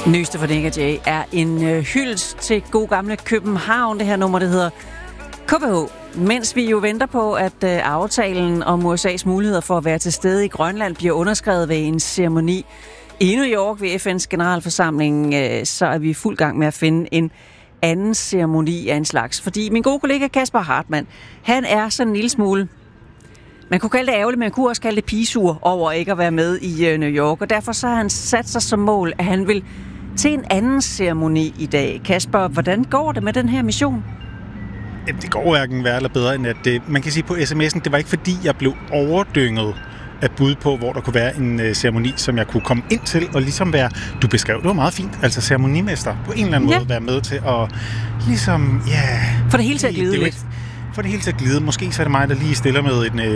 Nyeste for Nick Jay er en hyldest til god gamle København. Det her nummer, det hedder KBH. Mens vi jo venter på, at aftalen om USA's muligheder for at være til stede i Grønland bliver underskrevet ved en ceremoni i New York ved FN's generalforsamling, så er vi i fuld gang med at finde en anden ceremoni af en slags. Fordi min gode kollega Kasper Hartmann, han er sådan en lille smule, man kunne kalde det ærgerligt, men man kunne også kalde det pigesur over ikke at være med i New York. Og derfor så har han sat sig som mål, at han vil til en anden ceremoni i dag. Kasper, hvordan går det med den her mission? Det går hverken værre eller bedre, end at man kan sige på sms'en, det var ikke fordi, jeg blev overdynget af bud på, hvor der kunne være en ceremoni, som jeg kunne komme ind til og ligesom være, du beskrev det var meget fint, altså ceremonimester på en eller anden måde være med til at ligesom, for det hele til at glide lidt. For det hele til at glide. Måske så er det mig, der lige stiller med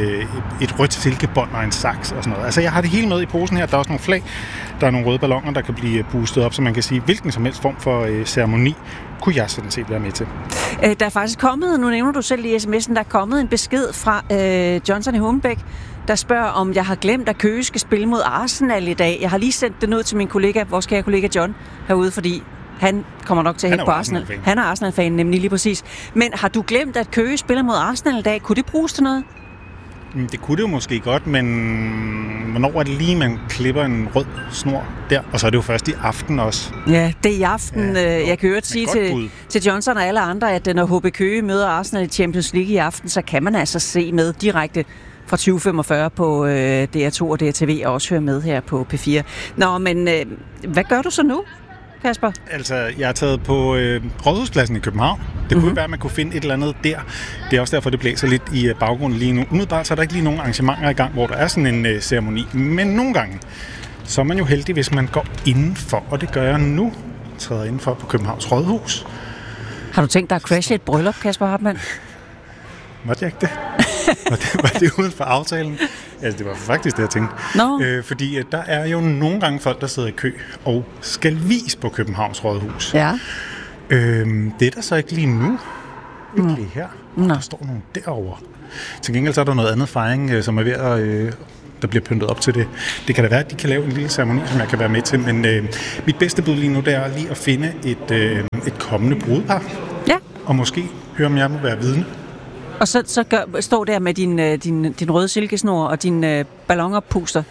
et rødt silkebånd og en saks og sådan noget. Altså jeg har det hele med i posen her. Der er også nogle flag, der er nogle røde balloner, der kan blive boostet op, så man kan sige, hvilken som helst form for ceremoni kunne jeg sådan set være med til. Der er faktisk kommet, nu nævner du selv i sms'en, der er kommet en besked fra Johnson i Humlebæk, der spørger, om jeg har glemt, at Køge skal spille mod Arsenal i dag. Jeg har lige sendt det ud til min kollega, vores kære kollega John herude, fordi han kommer nok til at hætte på Arsenal. Han er Arsenal-fan, nemlig lige præcis. Men har du glemt, at Køge spiller mod Arsenal i dag? Kunne det bruges til noget? Det kunne det jo måske godt, men hvornår er det lige, man klipper en rød snor der? Og så er det jo først i aften også. Ja, det er i aften. Jeg kan jo sige til Johnson og alle andre, at når HB Køge møder Arsenal i Champions League i aften, så kan man altså se med direkte fra 2045 på DR2 og DRTV, og også høre med her på P4. Nå, men hvad gør du så nu, Kasper? Altså, jeg er taget på Rådhuspladsen i København. Det kunne være, at man kunne finde et eller andet der. Det er også derfor, det blæser lidt i baggrunden lige nu. Umiddelbart så er der ikke lige nogen arrangementer i gang, hvor der er sådan en ceremoni. Men nogle gange, så er man jo heldig, hvis man går indenfor. Og det gør jeg nu. Træder indenfor på Københavns Rådhus. Har du tænkt dig at crashe et bryllup, Kasper Hartmann? Måtte jeg ikke det? Var det uden for aftalen? Altså, det var faktisk det, jeg tænkte. No. Fordi der er jo nogle gange folk, der sidder i kø og skal vis på Københavns Rådhus. Ja. Det er der så ikke lige nu. Ikke lige her. Der står nogen derovre. Til gengæld så er der noget andet fejring, som er ved at... der bliver pyntet op til det. Det kan da være, at de kan lave en lille ceremoni, som jeg kan være med til. Men mit bedste bud lige nu, det er lige at finde et kommende brudepar. Ja. Og måske høre, om jeg må være vidne. Og så står der med din røde silkesnor og din balloner puster.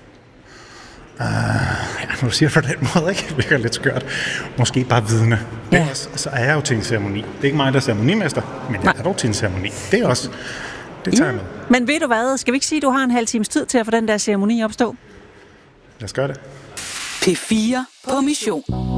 Nu siger du på den måde, ikke? Det virker lidt skørt. Måske bare vidne. Ja. Så er jeg jo til en ceremoni. Det er ikke mig, der er ceremonimester, men jeg er dog til en ceremoni. Det er også... Det tager jeg med. Men ved du hvad? Skal vi ikke sige, at du har en halv times tid til at få den der ceremoni opstå? Lad os gøre det. P4 på mission.